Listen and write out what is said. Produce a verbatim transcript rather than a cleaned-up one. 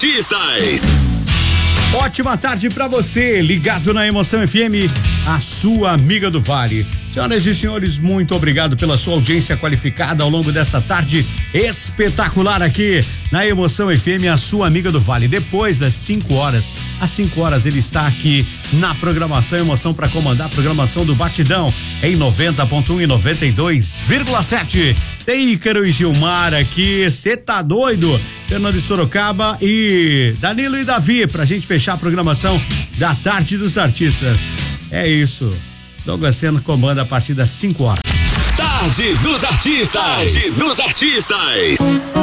Artistas. Ótima tarde pra você, ligado na Emoção F M, a sua amiga do Vale. Senhoras e senhores, muito obrigado pela sua audiência qualificada ao longo dessa tarde espetacular aqui na Emoção F M, a sua amiga do Vale. Depois das cinco horas, às cinco horas ele está aqui na programação Emoção para comandar a programação do Batidão em noventa ponto um e noventa e dois vírgula sete. Tem Ícaro e Gilmar aqui, cê tá doido? Fernando de Sorocaba e Danilo e Davi pra gente fechar a programação da Tarde dos Artistas. É isso. Douglas Sena comanda a partir das cinco horas. Tarde dos Artistas. Tarde dos Artistas.